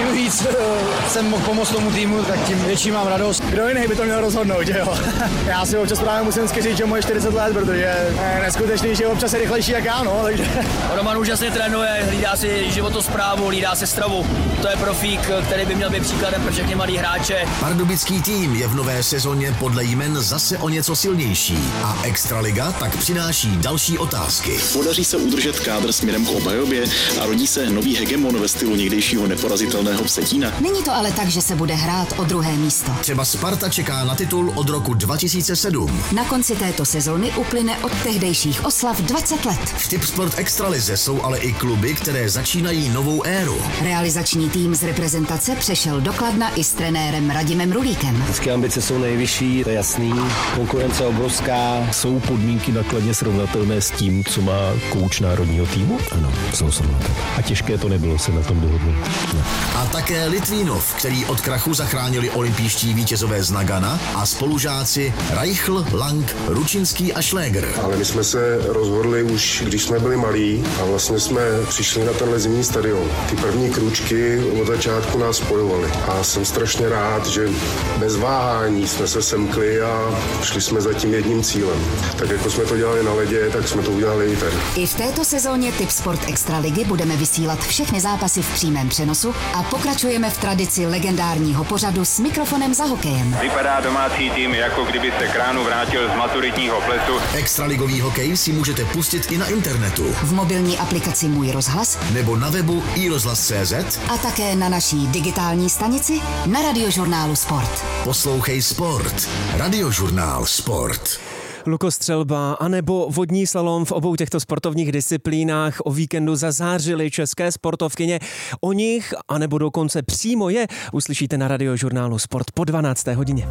čím víc jsem mohl pomoct tomu týmu, tak tím větší mám radost. Kdo jiný by to měl rozhodnout, že jo? Já si občas právě musím říct, že mu je 40 let, protože je neskutečný, že občas je rychlejší jak já, no, takže... Roman úžasně trénuje, hlídá si životosprávu, hlídá si stravu. To je profík, který by měl být příkladem pro všechny mladý hráče. Pardubický tým je v nové sezóně podle jmen zase o něco silnější a Extraliga tak přináší další otázky. Podaří se udržet kádr směrem k obhajobě a rodí se nový hegemon ve stylu někdejšího neporazitelného Vsetína. Není to ale tak, že se bude hrát o druhé místo. Třeba Sparta čeká na titul od roku 2007. Na konci této sezóny uplyne od tehdejších oslav 20 let. V Tipsport Extralize jsou ale i kluby, které začínají novou éru. Realizační tým z reprezentace přešel do Kladna i s trenérem Radimem Rulíkem. Vždycky ambice jsou nejvyšší, to je jasný. Konkurence obrovská. Jsou podmínky na Kladně srovnatelné s tím, co má kouč národního týmu? Ano, jsou srovnatelné. A těžké to nebylo se na tom dohodnout. Ne. A také Litvínov, který od krachu zachránili olympijští vítězové z Nagana a spolužáci Reichl, Lang, Ručinský a Šléger. Ale my jsme se rozhodli už, když jsme byli malí a vlastně jsme přišli na tenhle zimní stadion. Ty první krůčky od začátku nás spojovaly a jsem strašně rád, že bez váhání jsme se semkli a šli jsme za tím jedním cílem. Tak jako jsme to dělali na ledě, tak jsme to udělali i tady. I v této sezóně Tipsport Extraligy budeme vysílat všechny zápasy v přímém přenosu a pokračujeme v tradici legendárního pořadu s mikrofonem za hokejem. Vypadá domácí tým, jako kdyby se k ránu vrátil z maturitního plesu. Extraligový hokej si můžete pustit i na internetu. V mobilní aplikaci Můj rozhlas nebo na webu iRozhlas.cz a také na naší digitální stanici na Radiožurnálu Sport. Poslouchej Sport. Radiožurnál Sport. Lukostřelba anebo vodní slalom, v obou těchto sportovních disciplínách o víkendu zazářily české sportovkyně. O nich, anebo dokonce přímo je, uslyšíte na Radiožurnálu Sport po 12. hodině.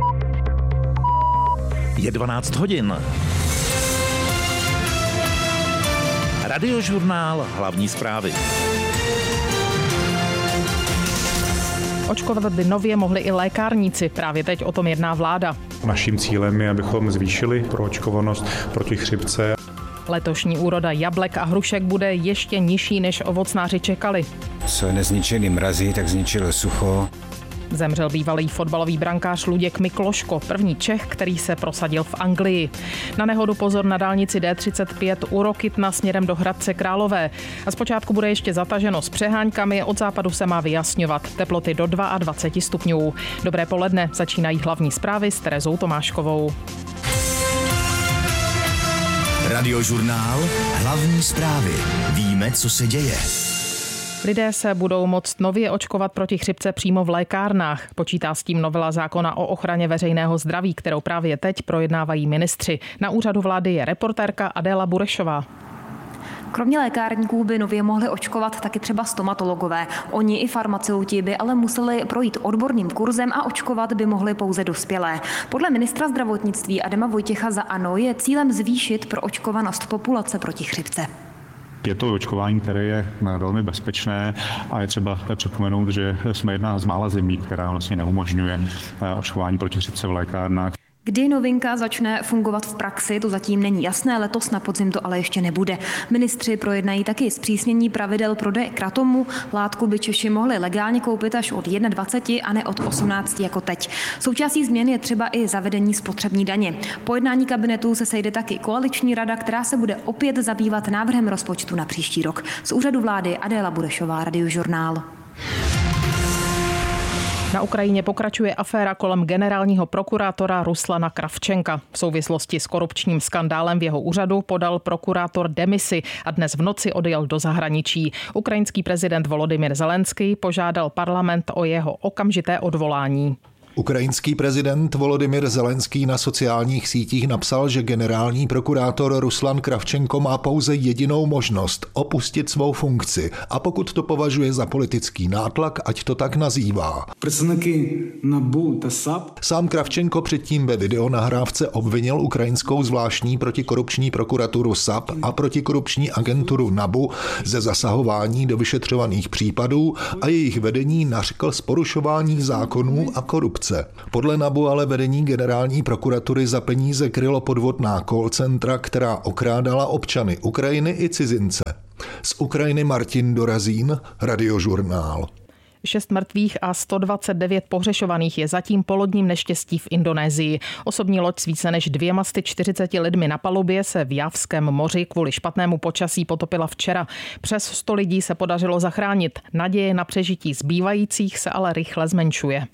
Je 12 hodin. Radiožurnál, hlavní zprávy. Očkovat by nově mohli i lékárníci. Právě teď o tom jedná vláda. Naším cílem je, abychom zvýšili proočkovanost proti chřipce. Letošní úroda jablek a hrušek bude ještě nižší, než ovocnáři čekali. Co nezničili mrazy, tak zničilo sucho. Zemřel bývalý fotbalový brankář Luděk Mikloško, první Čech, který se prosadil v Anglii. Na nehodu pozor na dálnici D35 u Rokytna směrem do Hradce Králové. A zpočátku bude ještě zataženo s přeháňkami, od západu se má vyjasňovat. Teploty do 22 stupňů. Dobré poledne, začínají hlavní zprávy s Terezou Tomáškovou. Radiožurnál, hlavní zprávy. Víme, co se děje. Lidé se budou moct nově očkovat proti chřipce přímo v lékárnách. Počítá s tím novela zákona o ochraně veřejného zdraví, kterou právě teď projednávají ministři. Na úřadu vlády je reportérka Adéla Burešová. Kromě lékárníků by nově mohli očkovat taky třeba stomatologové. Oni i farmaceuti by ale museli projít odborným kurzem a očkovat by mohli pouze dospělé. Podle ministra zdravotnictví Adama Vojtěcha za ANO je cílem zvýšit proočkovanost populace proti chřipce. Je to očkování, které je velmi bezpečné a je třeba připomenout, že jsme jedna z mála zemí, která vlastně neumožňuje očkování proti chřipce v lékárnách. Kdy novinka začne fungovat v praxi, to zatím není jasné, letos na podzim to ale ještě nebude. Ministři projednají taky zpřísnění pravidel prodeje kratomu. Látku by Češi mohli legálně koupit až od 21 a ne od 18 jako teď. Součástí změn je třeba i zavedení spotřební daně. Po jednání kabinetu se sejde taky koaliční rada, která se bude opět zabývat návrhem rozpočtu na příští rok. Z úřadu vlády Adéla Burešová, Radiožurnál. Na Ukrajině pokračuje aféra kolem generálního prokurátora Ruslana Kravčenka. V souvislosti s korupčním skandálem v jeho úřadu podal prokurátor demisi a dnes v noci odjel do zahraničí. Ukrajinský prezident Volodymyr Zelenský požádal parlament o jeho okamžité odvolání. Ukrajinský prezident Volodymyr Zelenský na sociálních sítích napsal, že generální prokurátor Ruslan Kravčenko má pouze jedinou možnost opustit svou funkci a pokud to považuje za politický nátlak, ať to tak nazývá. Sám Kravčenko předtím ve videonahrávce obvinil ukrajinskou zvláštní protikorupční prokuraturu SAP a protikorupční agenturu NABU ze zasahování do vyšetřovaných případů a jejich vedení nařkl z porušování zákonů a korupce. Podle NABU ale vedení generální prokuratury za peníze krylo podvodná call centra, která okrádala občany Ukrajiny i cizince. Z Ukrajiny Martin Dorazín, Radiožurnál. 6 mrtvých a 129 pohřešovaných je zatím po lodním neštěstí v Indonésii. Osobní loď s více než 240 lidmi na palubě se v Javském moři kvůli špatnému počasí potopila včera. Přes 100 lidí se podařilo zachránit. Naděje na přežití zbývajících se ale rychle zmenšuje.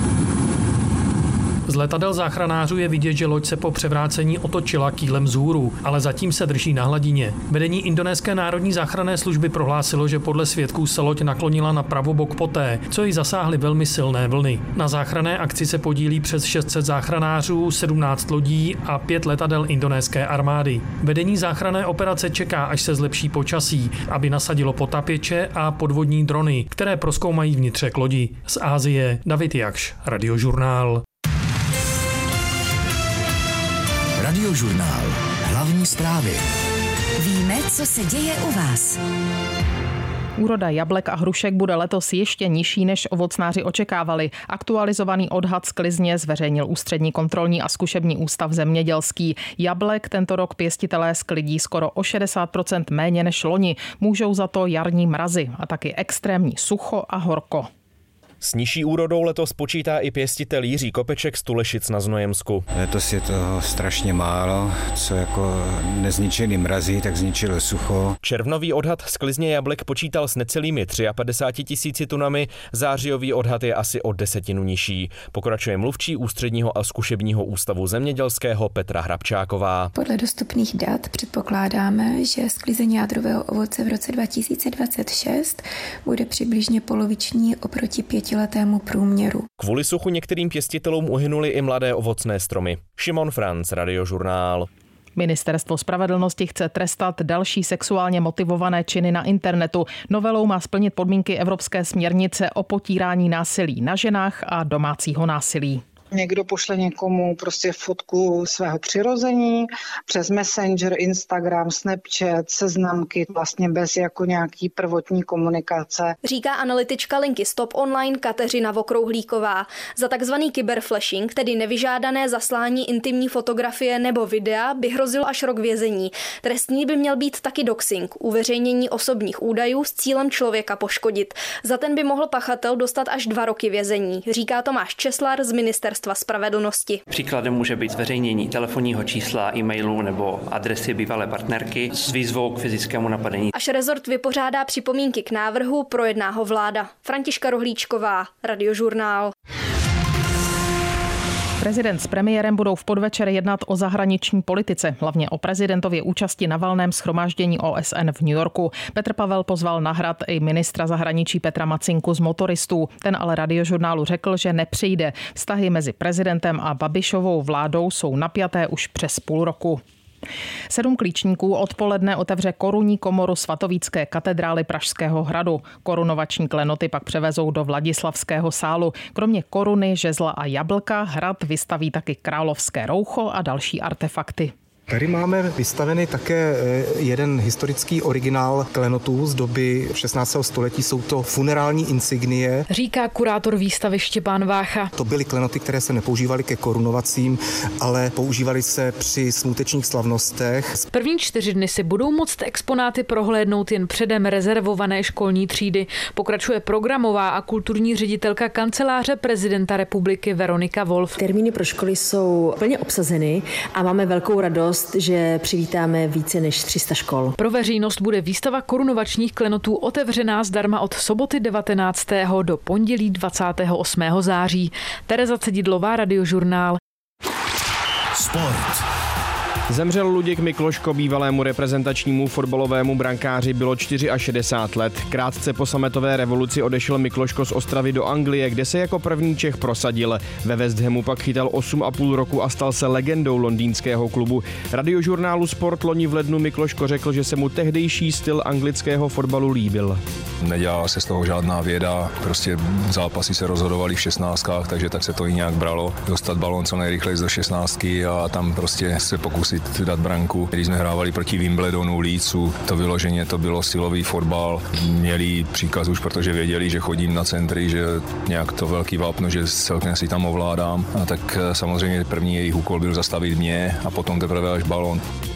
Z letadel záchranářů je vidět, že loď se po převrácení otočila kýlem vzhůru, ale zatím se drží na hladině. Vedení Indonéské národní záchranné služby prohlásilo, že podle svědků se loď naklonila na pravobok poté, co ji zasáhly velmi silné vlny. Na záchranné akci se podílí přes 600 záchranářů, 17 lodí a 5 letadel indonéské armády. Vedení záchranné operace čeká, až se zlepší počasí, aby nasadilo potápěče a podvodní drony, které prozkoumají vnitřek lodi. Z Asie David Jakš, Radiožurnál. Radiožurnál. Hlavní zprávy. Víme, co se děje u vás. Úroda jablek a hrušek bude letos ještě nižší, než ovocnáři očekávali. Aktualizovaný odhad sklizně zveřejnil Ústřední kontrolní a zkušební ústav zemědělský. Jablek tento rok pěstitelé sklidí skoro o 60% méně než loni. Můžou za to jarní mrazy a taky extrémní sucho a horko. S nižší úrodou letos počítá i pěstitel Jiří Kopeček z Tulešic na Znojemsku. Letos je toho strašně málo, co jako nezničený mrazy, tak zničilo sucho. Červnový odhad sklizně jablek počítal s necelými 53 000 tunami, zářijový odhad je asi o 10 nižší. Pokračuje mluvčí Ústředního a zkušebního ústavu zemědělského Petra Hrabčáková. Podle dostupných dat předpokládáme, že sklizeň jádrového ovoce v roce 2026 bude přibližně poloviční oproti 5letému průměru. Kvůli suchu některým pěstitelům uhynuly i mladé ovocné stromy. Šimon Franc, Radiožurnál. Ministerstvo spravedlnosti chce trestat další sexuálně motivované činy na internetu. Novelou má splnit podmínky Evropské směrnice o potírání násilí na ženách a domácího násilí. Někdo pošle někomu prostě fotku svého přirození přes Messenger, Instagram, Snapchat, seznamky, vlastně bez jako nějaký prvotní komunikace. Říká analytička linky Stop Online Kateřina Vokrouhlíková. Za takzvaný kyberflashing, tedy nevyžádané zaslání intimní fotografie nebo videa, by hrozil až rok vězení. Trestný by měl být taky doxing, uveřejnění osobních údajů s cílem člověka poškodit. Za ten by mohl pachatel dostat až 2 roky vězení, říká Tomáš Česlar z Ministerstva spravedlnosti. Příkladem může být zveřejnění telefonního čísla, e-mailu nebo adresy bývalé partnerky s výzvou k fyzickému napadení. Až rezort vypořádá připomínky k návrhu, projedná ho vláda. Františka Rohlíčková, Radiožurnál. Prezident s premiérem budou v podvečer jednat o zahraniční politice, hlavně o prezidentově účasti na valném shromáždění OSN v New Yorku. Petr Pavel pozval na Hrad i ministra zahraničí Petra Macinku z Motoristů. Ten ale Radiožurnálu řekl, že nepřijde. Vztahy mezi prezidentem a Babišovou vládou jsou napjaté už přes půl roku. 7 klíčníků odpoledne otevře korunní komoru svatovícké katedrály Pražského hradu. Korunovační klenoty pak převezou do Vladislavského sálu. Kromě koruny, žezla a jablka hrad vystaví taky královské roucho a další artefakty. Tady máme vystavený také jeden historický originál klenotů z doby 16. století. Jsou to funerální insignie. Říká kurátor výstavy Štěpán Vácha. To byly klenoty, které se nepoužívaly ke korunovacím, ale používaly se při smutečních slavnostech. První 4 dny si budou moct exponáty prohlédnout jen předem rezervované školní třídy. Pokračuje programová a kulturní ředitelka kanceláře prezidenta republiky Veronika Wolf. Termíny pro školy jsou plně obsazeny a máme velkou radost, že přivítáme více než 300 škol. Pro veřejnost bude výstava korunovačních klenotů otevřená zdarma od soboty 19. do pondělí 28. září. Tereza Cedidlová, Radiožurnál. Sport. Zemřel Luděk Mikloško, bývalému reprezentačnímu fotbalovému brankáři bylo 64 let. Krátce po sametové revoluci odešel Mikloško z Ostravy do Anglie, kde se jako první Čech prosadil. Ve West Hamu pak chytal 8,5 roku a stal se legendou londýnského klubu. Radiožurnálu Sport loni v lednu Mikloško řekl, že se mu tehdejší styl anglického fotbalu líbil. Nedělala se z toho žádná věda, prostě zápasy se rozhodovaly v 16kách, takže tak se to i nějak bralo. Dostat balón co nejrychleji do 16 a tam prostě se pokusit dát branku. Když jsme hrávali proti Wimbledonu, Leedsu, to vyloženě to bylo silový fotbal. Měli příkaz už, protože věděli, že chodím na centry, že nějak to velký vápno, že celkem si tam ovládám. A tak samozřejmě první jejich úkol byl zastavit mě a potom teprve až balón.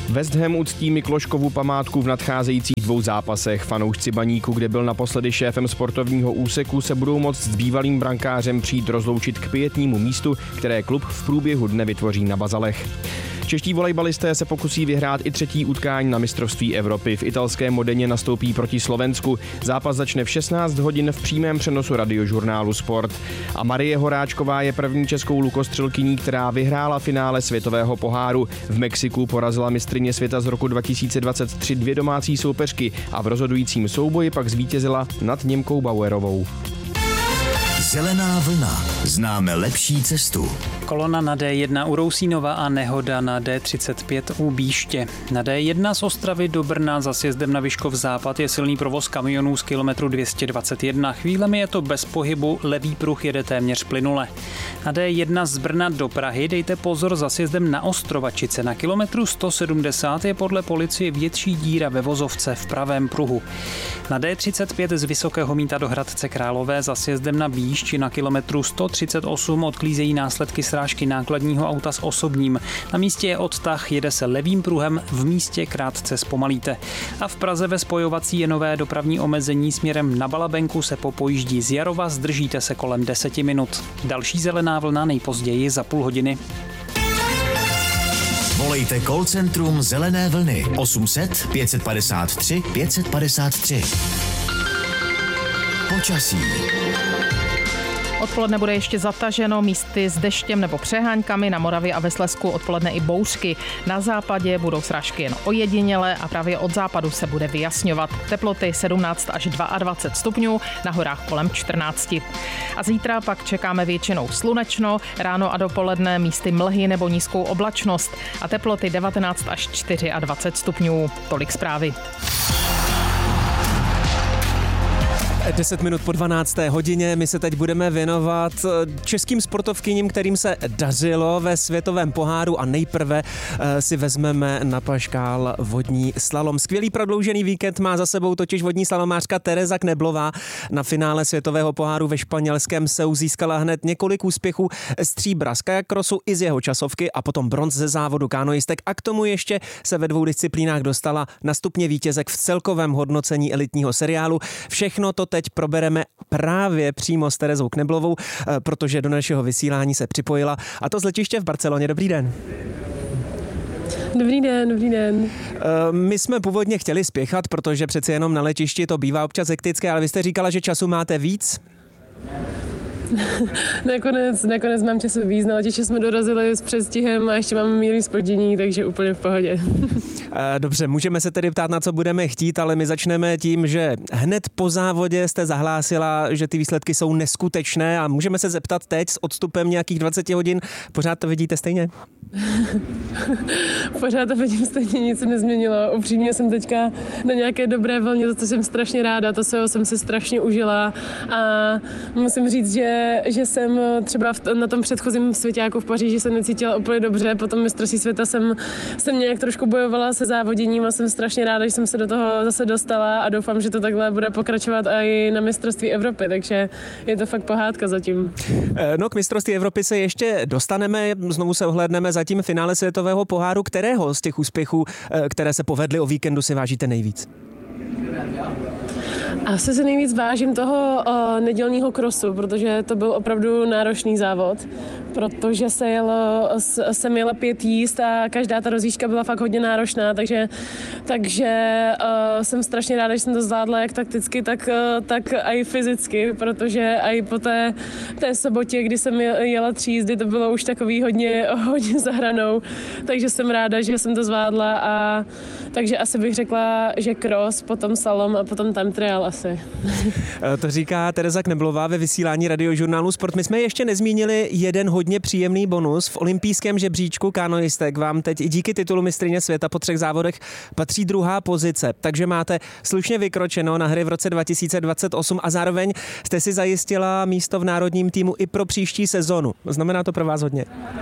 West Ham uctí Mikloškovu památku v nadcházejících 2 zápasech. Fanoušci Baníku, kde byl naposledy šéfem sportovního úseku, se budou moct s bývalým brankářem přijít rozloučit k pietnímu místu, které klub v průběhu dne vytvoří na Bazalech. Čeští volejbalisté se pokusí vyhrát i 3. utkání na mistrovství Evropy. V italském Modeně nastoupí proti Slovensku. Zápas začne v 16 hodin v přímém přenosu Radiožurnálu Sport. A Marie Horáčková je první českou lukostřelkyní, která vyhrála finále světového poháru. V Mexiku porazila mistryně světa z roku 2023 2 domácí soupeřky a v rozhodujícím souboji pak zvítězila nad Němkou Bauerovou. Zelená vlna. Známe lepší cestu. Kolona na D1 u Rousínova a nehoda na D35 u Bíště. Na D1 z Ostravy do Brna za sjezdem na Vyškov západ je silný provoz kamionů z kilometru 221. Chvílemi je to bez pohybu, levý pruh jede téměř plynule. Na D1 z Brna do Prahy dejte pozor za sjezdem na Ostrovačice. Na kilometru 170 je podle policie větší díra ve vozovce v pravém pruhu. Na D35 z Vysokého Mýta do Hradce Králové za sjezdem na Bíšť na kilometru 138 odklízejí následky srážky nákladního auta s osobním. Na místě je odtah, jede se levým pruhem, v místě krátce zpomalíte. A v Praze ve spojovací je nové dopravní omezení směrem na Balabenku se po pojíždí z Jarova zdržíte se kolem 10 minut. Další zelená vlna nejpozději za půl hodiny. Volejte call centrum Zelené vlny 800 553 553. Počasí. Odpoledne bude ještě zataženo, místy s deštěm nebo přeháňkami, na Moravě a ve Slezsku odpoledne i bouřky. Na západě budou srážky jen ojediněle a právě od západu se bude vyjasňovat. Teploty 17 až 22 stupňů, na horách kolem 14. A zítra pak čekáme většinou slunečno, ráno a dopoledne místy mlhy nebo nízkou oblačnost a teploty 19 až 24 stupňů. Tolik zprávy. 10 minut po 12. hodině. My se teď budeme věnovat českým sportovkyním, kterým se dařilo ve světovém poháru a nejprve si vezmeme na paškál vodní slalom. Skvělý prodloužený víkend má za sebou totiž vodní slalomářka Tereza Kneblová. Na finále světového poháru ve španělském Seu získala hned několik úspěchů, stříbra z kajakrosu i z jeho časovky a potom bronz ze závodu kanoistek a k tomu ještě se ve 2 disciplínách dostala na stupně vítězek v celkovém hodnocení elitního seriálu. Všechno to teď probereme právě přímo s Terezou Kneblovou, protože do našeho vysílání se připojila, a to z letiště v Barceloně. Dobrý den. Dobrý den, dobrý den. My jsme původně chtěli spěchat, protože přeci jenom na letišti to bývá občas hektické, ale vy jste říkala, že času máte víc? Nakonec mám času víc, na letiště jsme dorazili s předstihem a ještě máme mírný zpoždění, takže úplně v pohodě. Dobře, můžeme se tedy ptát, na co budeme chtít, ale my začneme tím, že hned po závodě jste zahlásila, že ty výsledky jsou neskutečné a můžeme se zeptat teď s odstupem nějakých 20 hodin, pořád to vidíte stejně? Pořád to vidím stejně, nic se nezměnilo. Upřímně jsem teďka na nějaké dobré vlně, za to jsem strašně ráda, to jsem si strašně užila a musím říct, že jsem třeba na tom předchozím svěťáku v Paříži se necítila úplně dobře, potom mistrovství světa jsem nějak trošku bojovala se závoděním a jsem strašně ráda, že jsem se do toho zase dostala a doufám, že to takhle bude pokračovat i na mistrovství Evropy, takže je to fakt pohádka zatím. No, k mistrovství Evropy se ještě dostaneme, znovu se ohlédneme zatím finále světového poháru. Kterého z těch úspěchů, které se povedly o víkendu, si vážíte nejvíc? Asi se nejvíc vážím toho nedělního krosu, protože to byl opravdu náročný závod, protože jsem jela 5 jízd a každá ta rozjížďka byla fakt hodně náročná, takže jsem strašně ráda, že jsem to zvládla jak takticky, tak i fyzicky, protože i po té sobotě, kdy jsem jela 3 jízdy, to bylo už takový hodně za hranou, takže jsem ráda, že jsem to zvládla a takže asi bych řekla, že cross, potom slalom a potom time trial asi. To říká Tereza Kneblová ve vysílání Radiožurnálu Sport. My jsme ještě nezmínili jeden hodně příjemný bonus. V olympijském žebříčku kanoistek vám teď i díky titulu mistryně světa po 3 závodech patří 2. pozice, takže máte slušně vykročeno na hry v roce 2028 a zároveň jste si zajistila místo v národním týmu i pro příští sezonu. Znamená to pro vás hodně?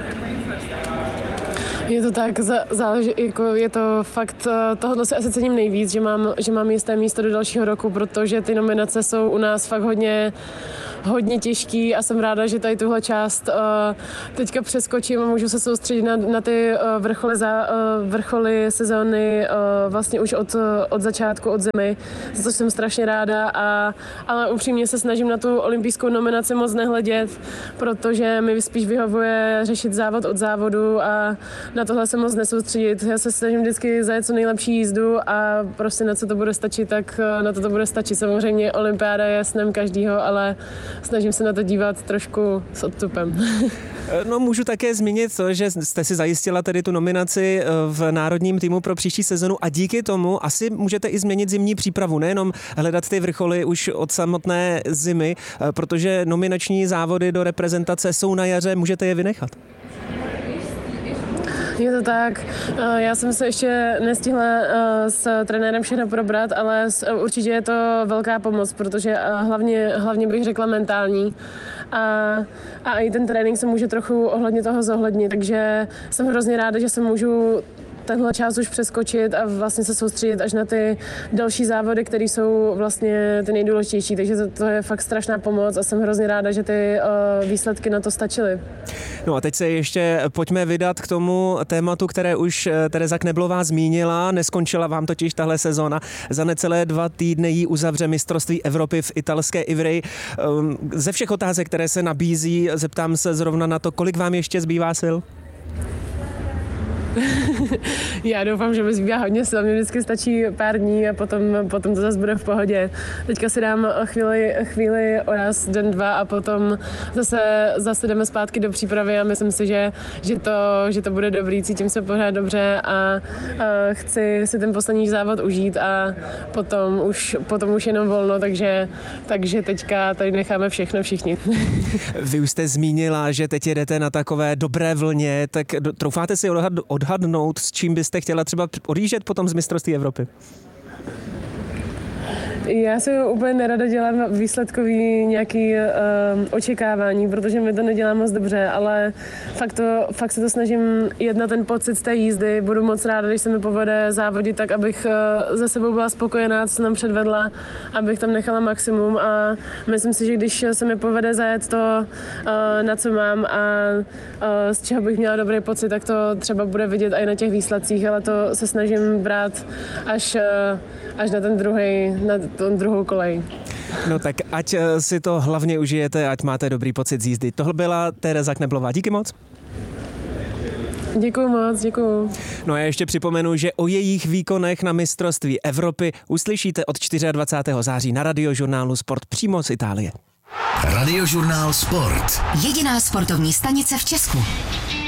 Je to tak, záleží, jako je to fakt, tohle si asi cením nejvíc, že mám jisté místo do dalšího roku, protože ty nominace jsou u nás fakt hodně těžký a jsem ráda, že tady tuhle část teďka přeskočím a můžu se soustředit na ty vrcholy sezóny vlastně už od začátku, od zimy, za to jsem strašně ráda, ale upřímně se snažím na tu olympijskou nominaci moc nehledět, protože mi spíš vyhovuje řešit závod od závodu a na tohle se moc nesoustředit. Já se snažím vždycky zajet co nejlepší jízdu a prostě na co to bude stačit, tak na to bude stačit. Samozřejmě olympiáda je snem každýho, ale snažím se na to dívat trošku s odstupem. No, můžu také zmínit to, že jste si zajistila tedy tu nominaci v národním týmu pro příští sezonu a díky tomu asi můžete i změnit zimní přípravu, nejenom hledat ty vrcholy už od samotné zimy, protože nominační závody do reprezentace jsou na jaře, můžete je vynechat. Je to tak. Já jsem se ještě nestihla s trenérem všechno probrat, ale určitě je to velká pomoc, protože hlavně bych řekla mentální. A i ten trénink se může trochu ohledně toho zohlednit, takže jsem hrozně ráda, že se můžu tenhle čas už přeskočit a vlastně se soustředit až na ty další závody, které jsou vlastně ty nejdůležitější. Takže to je fakt strašná pomoc a jsem hrozně ráda, že ty výsledky na to stačily. No a teď se ještě pojďme vydat k tomu tématu, které už Tereza Kneblová zmínila. Neskončila vám totiž tahle sezóna. Za necelé 2 týdny jí uzavře mistrovství Evropy v italské Ivrea. Ze všech otázek, které se nabízí, zeptám se zrovna na to, kolik vám ještě zbývá sil? Já doufám, že mi zbývá hodně sil, mě vždycky stačí pár dní a potom to zase bude v pohodě. Teďka si dám chvíli oraz den, 2 a potom zase jdeme zpátky do přípravy a myslím si, že to bude dobrý, cítím se pořád dobře a chci si ten poslední závod užít a potom už jenom volno, takže teďka tady necháme všechno všichni. Vy už jste zmínila, že teď jedete na takové dobré vlně, tak troufáte si odhadnout, s čím byste chtěla třeba odjíždět potom z mistrovství Evropy? Já si úplně nerada dělám výsledkový nějaký očekávání, protože mi to nedělá moc dobře, ale fakt se to snažím jet na ten pocit z té jízdy. Budu moc ráda, když se mi povede závodit tak, abych ze sebou byla spokojená, co jsem předvedla, abych tam nechala maximum a myslím si, že když se mi povede zajet to, na co mám a z čeho bych měla dobrý pocit, tak to třeba bude vidět i na těch výsledcích, ale to se snažím brát až na ten druhou kolej. No tak ať si to hlavně užijete, ať máte dobrý pocit z jízdy. Tohle byla Tereza Kneblová. Díky moc. Děkuju moc, děkuju. No a ještě připomenu, že o jejich výkonech na mistrovství Evropy uslyšíte od 24. září na Radiožurnálu Sport přímo z Itálie. Radiožurnál Sport. Jediná sportovní stanice v Česku.